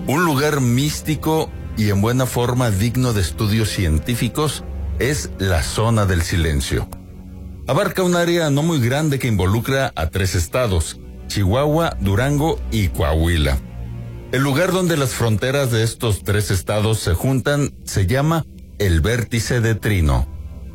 Un lugar místico y en buena forma digno de estudios científicos es la Zona del Silencio. Abarca un área no muy grande que involucra a 3 estados, Chihuahua, Durango y Coahuila. El lugar donde las fronteras de estos 3 estados se juntan se llama el Vértice de Trino.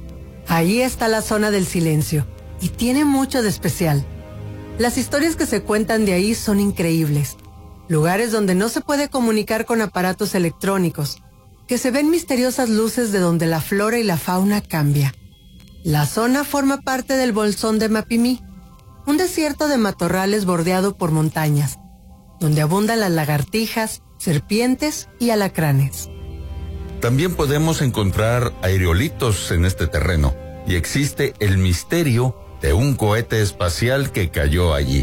Ahí está la Zona del Silencio, y tiene mucho de especial. Las historias que se cuentan de ahí son increíbles. Lugares donde no se puede comunicar con aparatos electrónicos, que se ven misteriosas luces de donde la flora y la fauna cambia. La zona forma parte del Bolsón de Mapimí, un desierto de matorrales bordeado por montañas, donde abundan las lagartijas, serpientes y alacranes. También podemos encontrar aerolitos en este terreno, y existe el misterio de un cohete espacial que cayó allí.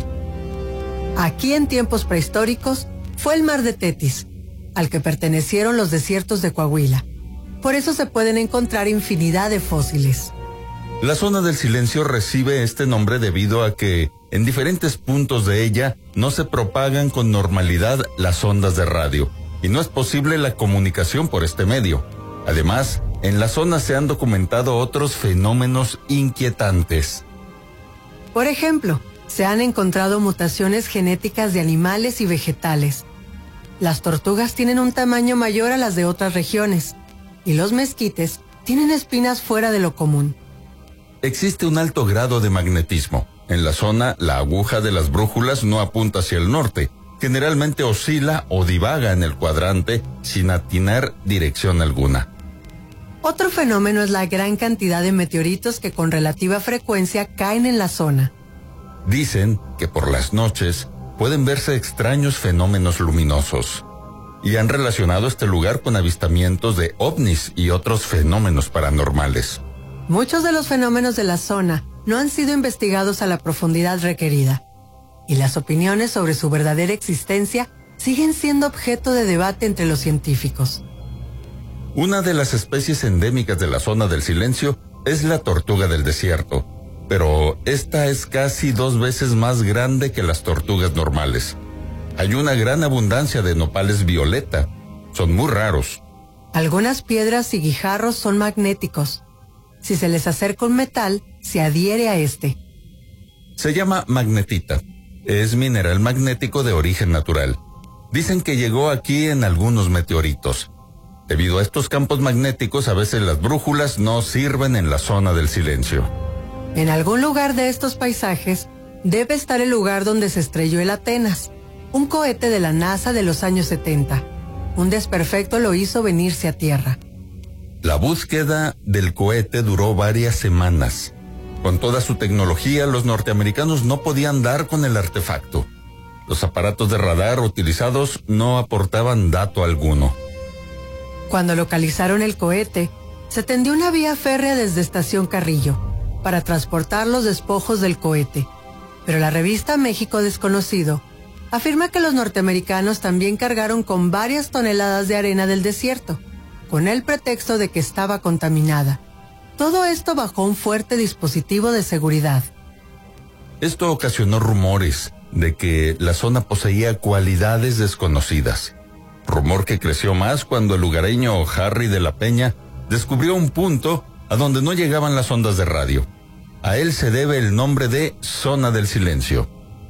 Aquí en tiempos prehistóricos fue el mar de Tetis, al que pertenecieron los desiertos de Coahuila. Por eso se pueden encontrar infinidad de fósiles. La Zona del Silencio recibe este nombre debido a que en diferentes puntos de ella no se propagan con normalidad las ondas de radio y no es posible la comunicación por este medio. Además, en la zona se han documentado otros fenómenos inquietantes. Por ejemplo, se han encontrado mutaciones genéticas de animales y vegetales. Las tortugas tienen un tamaño mayor a las de otras regiones, y los mezquites tienen espinas fuera de lo común. Existe un alto grado de magnetismo. En la zona, la aguja de las brújulas no apunta hacia el norte. Generalmente oscila o divaga en el cuadrante sin atinar dirección alguna. Otro fenómeno es la gran cantidad de meteoritos que con relativa frecuencia caen en la zona. Dicen que por las noches pueden verse extraños fenómenos luminosos. Y han relacionado este lugar con avistamientos de ovnis y otros fenómenos paranormales. Muchos de los fenómenos de la zona no han sido investigados a la profundidad requerida, y las opiniones sobre su verdadera existencia siguen siendo objeto de debate entre los científicos. Una de las especies endémicas de la Zona del Silencio es la tortuga del desierto, pero esta es casi 2 veces más grande que las tortugas normales. Hay una gran abundancia de nopales violeta, son muy raros. Algunas piedras y guijarros son magnéticos. Si se les acerca un metal, se adhiere a este. Se llama magnetita. Es mineral magnético de origen natural. Dicen que llegó aquí en algunos meteoritos. Debido a estos campos magnéticos, a veces las brújulas no sirven en la Zona del Silencio. En algún lugar de estos paisajes debe estar el lugar donde se estrelló el Atenas, un cohete de la NASA de los años 70. Un desperfecto lo hizo venirse a tierra. La búsqueda del cohete duró varias semanas. Con toda su tecnología, los norteamericanos no podían dar con el artefacto. Los aparatos de radar utilizados no aportaban dato alguno. Cuando localizaron el cohete, se tendió una vía férrea desde Estación Carrillo para transportar los despojos del cohete. Pero la revista México Desconocido afirma que los norteamericanos también cargaron con varias toneladas de arena del desierto, con el pretexto de que estaba contaminada. Todo esto bajo un fuerte dispositivo de seguridad. Esto ocasionó rumores de que la zona poseía cualidades desconocidas. Rumor que creció más cuando el lugareño Harry de la Peña descubrió un punto a donde no llegaban las ondas de radio. A él se debe el nombre de Zona del Silencio.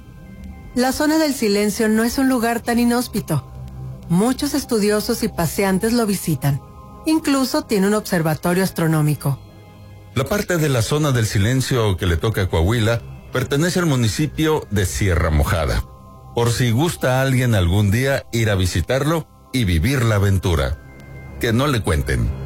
La Zona del Silencio no es un lugar tan inhóspito. Muchos estudiosos y paseantes lo visitan. Incluso tiene un observatorio astronómico. La parte de la Zona del Silencio que le toca a Coahuila pertenece al municipio de Sierra Mojada. Por si gusta a alguien algún día ir a visitarlo y vivir la aventura. Que no le cuenten.